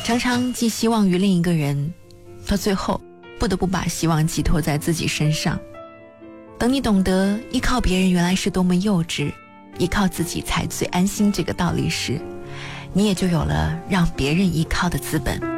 常常寄希望于另一个人，到最后不得不把希望寄托在自己身上。等你懂得依靠别人原来是多么幼稚，依靠自己才最安心这个道理时，你也就有了让别人依靠的资本。